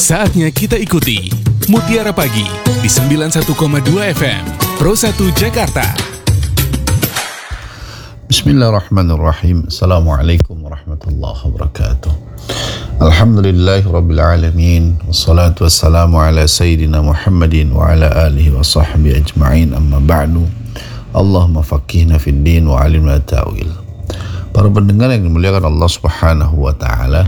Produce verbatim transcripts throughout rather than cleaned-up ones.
Saatnya kita ikuti Mutiara Pagi di sembilan puluh satu koma dua F M Pro satu Jakarta. Bismillahirrahmanirrahim. Assalamualaikum warahmatullahi wabarakatuh. Alhamdulillahirabbil alamin. Wassalatu wassalamu ala sayyidina Muhammadin wa ala alihi wa sahbihi ajma'in. Amma ba'du. Allahumma faqihna fid din wa 'allimna ta'wil. Para pendengar yang dimuliakan Allah Subhanahu wa taala,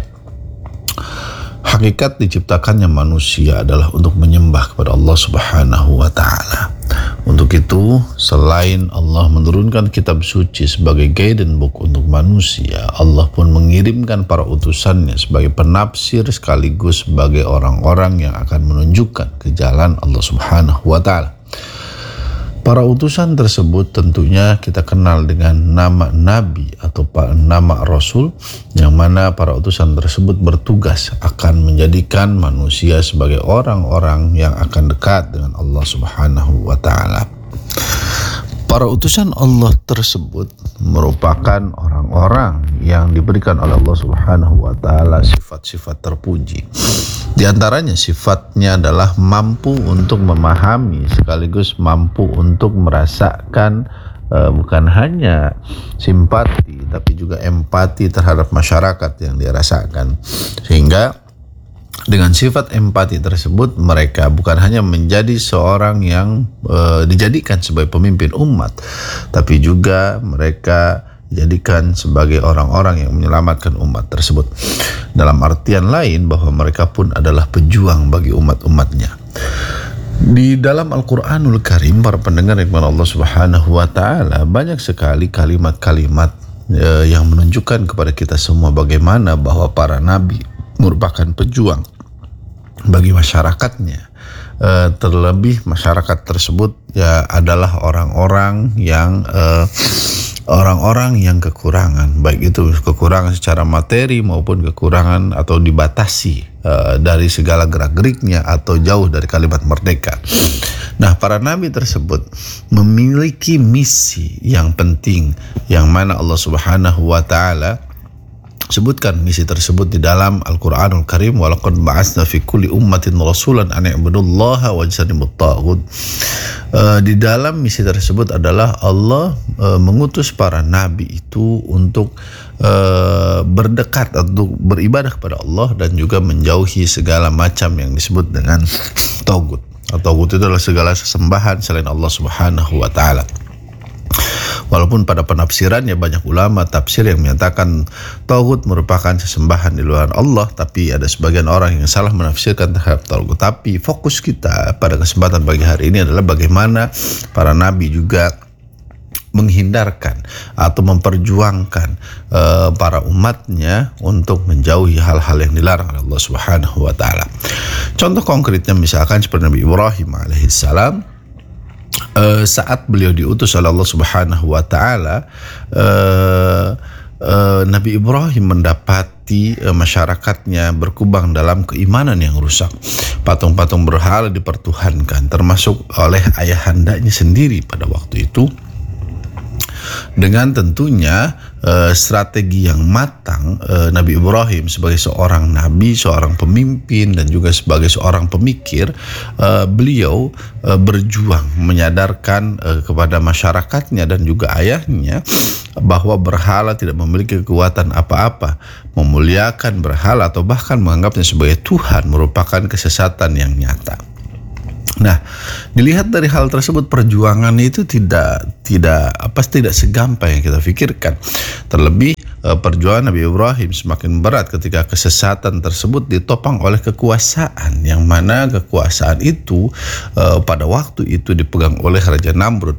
hakikat diciptakannya manusia adalah untuk menyembah kepada Allah Subhanahu wa taala. Untuk itu, selain Allah menurunkan kitab suci sebagai guidance book untuk manusia, Allah pun mengirimkan para utusannya sebagai penafsir sekaligus sebagai orang-orang yang akan menunjukkan ke jalan Allah Subhanahu wa taala. Para utusan tersebut tentunya kita kenal dengan nama Nabi atau nama Rasul, yang mana para utusan tersebut bertugas akan menjadikan manusia sebagai orang-orang yang akan dekat dengan Allah Subhanahu wa taala. Para utusan Allah tersebut merupakan orang-orang yang diberikan oleh Allah Subhanahu wa taala sifat-sifat terpuji. Di antaranya sifatnya adalah mampu untuk memahami sekaligus mampu untuk merasakan uh, bukan hanya simpati tapi juga empati terhadap masyarakat yang dia rasakan. Sehingga dengan sifat empati tersebut mereka bukan hanya menjadi seorang yang e, dijadikan sebagai pemimpin umat, tapi juga mereka dijadikan sebagai orang-orang yang menyelamatkan umat tersebut. Dalam artian lain bahwa mereka pun adalah pejuang bagi umat-umatnya. Di dalam Al-Quranul Karim, para pendengar nikmat Allah Subhanahu wa taala, banyak sekali kalimat-kalimat e, yang menunjukkan kepada kita semua bagaimana bahwa para nabi merupakan pejuang bagi masyarakatnya. E, terlebih masyarakat tersebut ya adalah orang-orang yang e, orang-orang yang kekurangan, baik itu kekurangan secara materi maupun kekurangan atau dibatasi e, dari segala gerak-geriknya atau jauh dari kalimat merdeka. Nah, para nabi tersebut memiliki misi yang penting, yang mana Allah Subhanahu wa taala sebutkan misi tersebut di dalam Al-Quranul Karim. Walaqad ba'atsna fi kulli ummatin rasulan an i'budullaha wajtanibut taghut. Uh, di dalam misi tersebut adalah Allah uh, mengutus para nabi itu untuk uh, berdekat untuk beribadah kepada Allah dan juga menjauhi segala macam yang disebut dengan taghut. Taghut itu adalah segala sesembahan selain Allah Subhanahu wa taala. Walaupun pada penafsirannya banyak ulama tafsir yang menyatakan taghut merupakan sesembahan di luar Allah, tapi ada sebagian orang yang salah menafsirkan terhadap taghut. Tapi fokus kita pada kesempatan pagi hari ini adalah bagaimana para nabi juga menghindarkan atau memperjuangkan uh, para umatnya untuk menjauhi hal-hal yang dilarang oleh Allah Subhanahu wa taala. Contoh konkretnya misalkan seperti Nabi Ibrahim alaihissalam. Uh, saat beliau diutus oleh Allah Subhanahu wa taala, uh, uh, Nabi Ibrahim mendapati uh, masyarakatnya berkubang dalam keimanan yang rusak. Patung-patung berhala dipertuhankan, termasuk oleh ayahandanya sendiri pada waktu itu. Dengan tentunya uh, strategi yang matang, uh, Nabi Ibrahim sebagai seorang nabi, seorang pemimpin dan juga sebagai seorang pemikir, uh, beliau uh, berjuang menyadarkan uh, kepada masyarakatnya dan juga ayahnya bahwa berhala tidak memiliki kekuatan apa-apa. Memuliakan berhala atau bahkan menganggapnya sebagai Tuhan merupakan kesesatan yang nyata. Nah, dilihat dari hal tersebut, perjuangan itu tidak tidak apa tidak segampang yang kita pikirkan. Terlebih perjuangan Nabi Ibrahim semakin berat ketika kesesatan tersebut ditopang oleh kekuasaan, yang mana kekuasaan itu uh, pada waktu itu dipegang oleh Raja Namrud.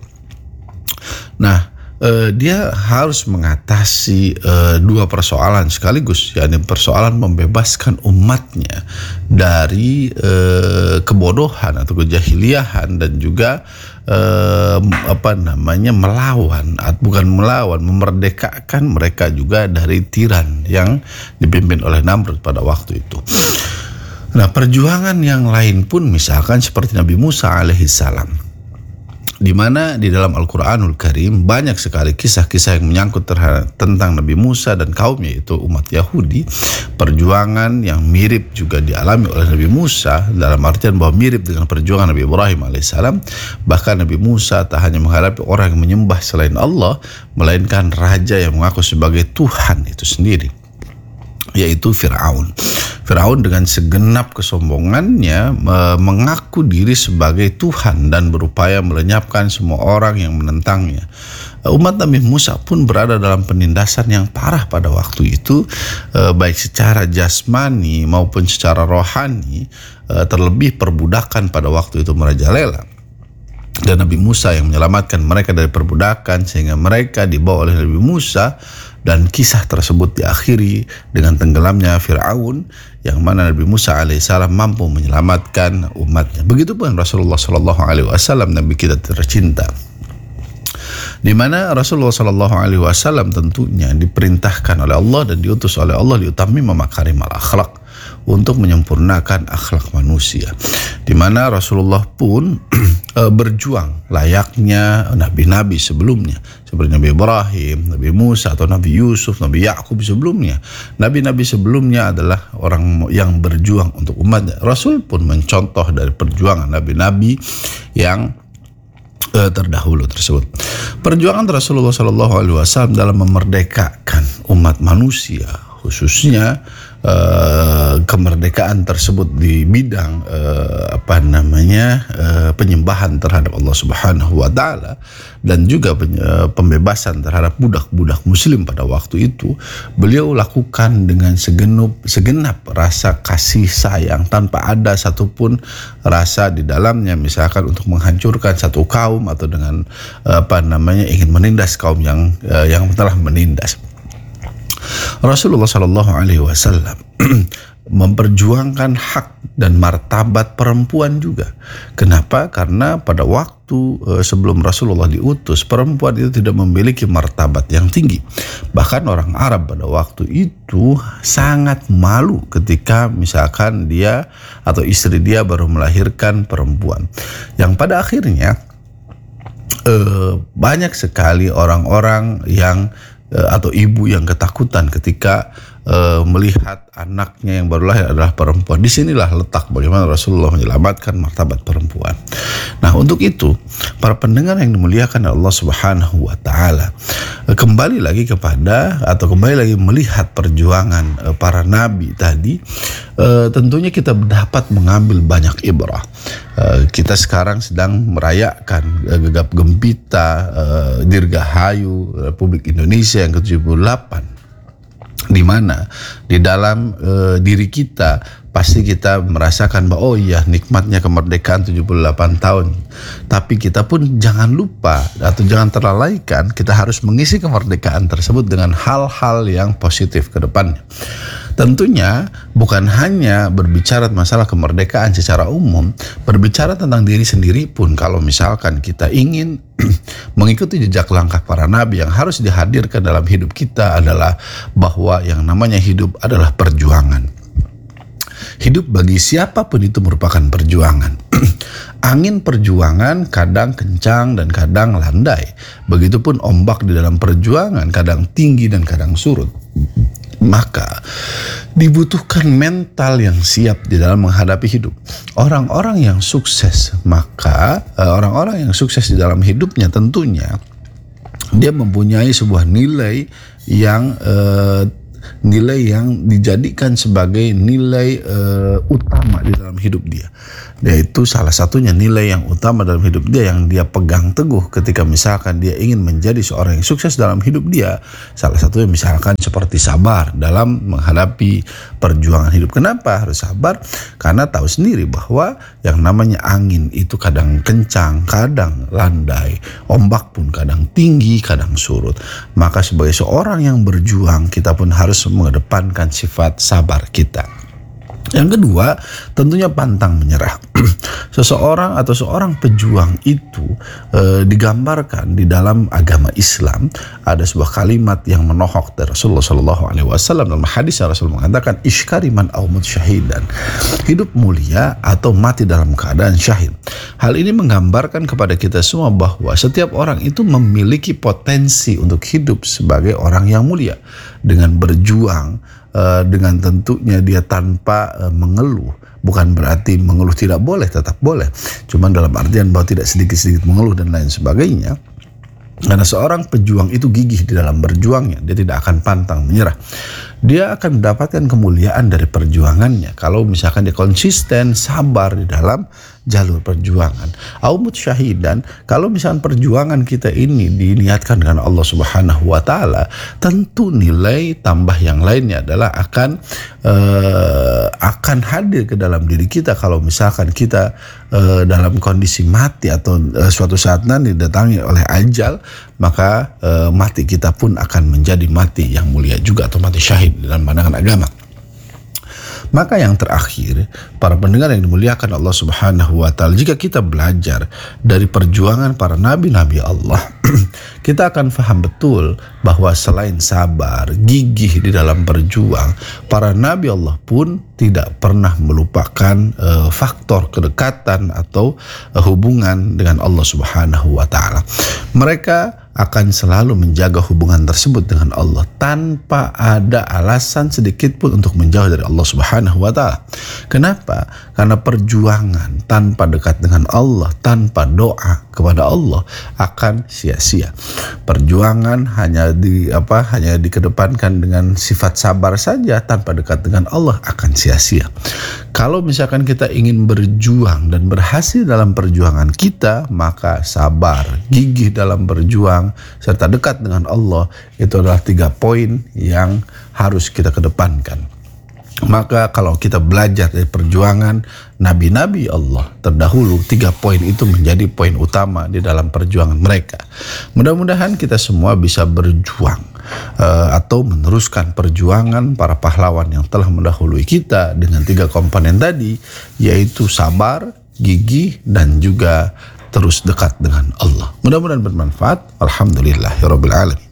Nah, Uh, dia harus mengatasi uh, dua persoalan sekaligus, yakni persoalan membebaskan umatnya dari uh, kebodohan atau kejahiliahan dan juga uh, apa namanya melawan, bukan melawan, memerdekakan mereka juga dari tiran yang dipimpin oleh Namrud pada waktu itu. Nah, perjuangan yang lain pun misalkan seperti Nabi Musa alaihissalam. di mana di dalam Al-Quranul Karim banyak sekali kisah-kisah yang menyangkut terhadap, tentang Nabi Musa dan kaumnya, yaitu umat Yahudi. Perjuangan yang mirip juga dialami oleh Nabi Musa, dalam artian bahwa mirip dengan perjuangan Nabi Ibrahim alaihissalam. Bahkan Nabi Musa tak hanya menghadapi orang yang menyembah selain Allah, melainkan raja yang mengaku sebagai Tuhan itu sendiri, yaitu Fir'aun. Fir'aun dengan segenap kesombongannya mengaku diri sebagai Tuhan dan berupaya melenyapkan semua orang yang menentangnya. Umat Nabi Musa pun berada dalam penindasan yang parah pada waktu itu, baik secara jasmani maupun secara rohani, terlebih perbudakan pada waktu itu merajalela. Dan Nabi Musa yang menyelamatkan mereka dari perbudakan sehingga mereka dibawa oleh Nabi Musa, dan kisah tersebut diakhiri dengan tenggelamnya Fir'aun, yang mana Nabi Musa alaihissalam mampu menyelamatkan umatnya. Begitupun Rasulullah Shallallahu Alaihi Wasallam, Nabi kita tercinta, di mana Rasulullah Shallallahu Alaihi Wasallam tentunya diperintahkan oleh Allah dan diutus oleh Allah diutami memakarimal akhlak, untuk menyempurnakan akhlak manusia, di mana Rasulullah pun e, berjuang layaknya nabi-nabi sebelumnya, seperti Nabi Ibrahim, Nabi Musa, atau Nabi Yusuf, Nabi Yakub sebelumnya. Nabi-nabi sebelumnya adalah orang yang berjuang untuk umatnya. Rasul pun mencontoh dari perjuangan nabi-nabi yang e, terdahulu tersebut. Perjuangan Rasulullah Shallallahu Alaihi Wasallam dalam memerdekakan umat manusia, khususnya Uh, kemerdekaan tersebut di bidang uh, apa namanya uh, penyembahan terhadap Allah Subhanahu wa taala, dan juga pen, uh, pembebasan terhadap budak-budak muslim pada waktu itu, beliau lakukan dengan segenap segenap rasa kasih sayang, tanpa ada satupun rasa di dalamnya misalkan untuk menghancurkan satu kaum atau dengan uh, apa namanya ingin menindas kaum yang uh, yang telah menindas. Rasulullah Shallallahu Alaihi Wasallam memperjuangkan hak dan martabat perempuan juga. Kenapa? Karena pada waktu e, sebelum Rasulullah diutus, perempuan itu tidak memiliki martabat yang tinggi. Bahkan orang Arab pada waktu itu sangat malu ketika misalkan dia atau istri dia baru melahirkan perempuan, yang pada akhirnya e, banyak sekali orang-orang yang atau ibu yang ketakutan ketika uh, melihat anaknya yang baru lahir adalah perempuan. Disinilah letak bagaimana Rasulullah menyelamatkan martabat perempuan. Nah, untuk itu para pendengar yang dimuliakan Allah Subhanahu wa taala, kembali lagi kepada atau kembali lagi melihat perjuangan uh, para nabi tadi, uh, tentunya kita dapat mengambil banyak ibrah. Uh, kita sekarang sedang merayakan uh, gegap gempita uh, Dirgahayu Republik Indonesia yang ke tujuh puluh delapan, di mana di dalam uh, diri kita pasti kita merasakan bahwa oh iya nikmatnya kemerdekaan tujuh puluh delapan tahun. Tapi kita pun jangan lupa atau jangan terlalaikan, kita harus mengisi kemerdekaan tersebut dengan hal-hal yang positif ke depannya. Tentunya bukan hanya berbicara masalah kemerdekaan secara umum, berbicara tentang diri sendiri pun, kalau misalkan kita ingin mengikuti jejak langkah para nabi, yang harus dihadirkan dalam hidup kita adalah bahwa yang namanya hidup adalah perjuangan. Hidup bagi siapapun itu merupakan perjuangan. Angin perjuangan kadang kencang dan kadang landai. Begitupun ombak di dalam perjuangan, kadang tinggi dan kadang surut. Maka dibutuhkan mental yang siap di dalam menghadapi hidup. Orang-orang yang sukses, maka orang-orang yang sukses di dalam hidupnya tentunya dia mempunyai sebuah nilai yang uh, nilai yang dijadikan sebagai nilai uh, utama di dalam hidup dia. Yaitu salah satunya nilai yang utama dalam hidup dia yang dia pegang teguh ketika misalkan dia ingin menjadi seorang yang sukses dalam hidup dia. Salah satunya misalkan seperti sabar dalam menghadapi perjuangan hidup. Kenapa harus sabar? Karena tahu sendiri bahwa yang namanya angin itu kadang kencang, kadang landai. Ombak pun kadang tinggi, kadang surut. Maka sebagai seorang yang berjuang, kita pun harus mengedepankan sifat sabar kita. Yang kedua, tentunya pantang menyerah. Seseorang atau seorang pejuang itu e, digambarkan di dalam agama Islam. Ada sebuah kalimat yang menohok dari Rasulullah Shallallahu Alaihi Wasallam dalam hadis yang Rasul mengatakan, "Ishkariman au mut syahidan." Hidup mulia atau mati dalam keadaan syahid. Hal ini menggambarkan kepada kita semua bahwa setiap orang itu memiliki potensi untuk hidup sebagai orang yang mulia dengan berjuang. Uh, dengan tentunya dia tanpa uh, mengeluh. Bukan berarti mengeluh tidak boleh, tetap boleh. Cuman dalam artian bahwa tidak sedikit-sedikit mengeluh dan lain sebagainya. Karena seorang pejuang itu gigih di dalam berjuangnya, dia tidak akan pantang menyerah. Dia akan mendapatkan kemuliaan dari perjuangannya kalau misalkan dia konsisten, sabar di dalam jalur perjuangan. Aumut syahidan, kalau misalkan perjuangan kita ini diniatkan dengan Allah Subhanahu wa taala, tentu nilai tambah yang lainnya adalah akan uh, akan hadir ke dalam diri kita kalau misalkan kita uh, dalam kondisi mati atau uh, suatu saat nanti didatangi oleh ajal, maka uh, mati kita pun akan menjadi mati yang mulia juga atau mati syahid dalam pandangan agama. Maka yang terakhir, para pendengar yang dimuliakan Allah Subhanahu wa taala, jika kita belajar dari perjuangan para nabi-nabi Allah, kita akan paham betul bahwa selain sabar, gigih di dalam berjuang, para nabi Allah pun tidak pernah melupakan uh, faktor kedekatan atau uh, hubungan dengan Allah Subhanahu wa taala. Mereka akan selalu menjaga hubungan tersebut dengan Allah tanpa ada alasan sedikit pun untuk menjauh dari Allah Subhanahu wa taala. Kenapa? Karena perjuangan tanpa dekat dengan Allah, tanpa doa kepada Allah akan sia-sia. Perjuangan hanya di apa? hanya dikedepankan dengan sifat sabar saja tanpa dekat dengan Allah akan sia-sia. Kalau misalkan kita ingin berjuang dan berhasil dalam perjuangan kita, maka sabar, gigih dalam berjuang, serta dekat dengan Allah, itu adalah tiga poin yang harus kita kedepankan. Maka kalau kita belajar dari perjuangan nabi-nabi Allah terdahulu, tiga poin itu menjadi poin utama di dalam perjuangan mereka. Mudah-mudahan kita semua bisa berjuang uh, atau meneruskan perjuangan para pahlawan yang telah mendahului kita dengan tiga komponen tadi, yaitu sabar, gigih, dan juga terus dekat dengan Allah. Mudah-mudahan bermanfaat. Alhamdulillahirabbil alamin.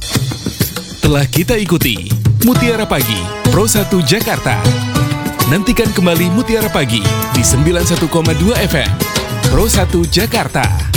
Telah kita ikuti Mutiara Pagi Pro satu Jakarta. Nantikan kembali Mutiara Pagi di sembilan puluh satu koma dua F M Pro satu Jakarta.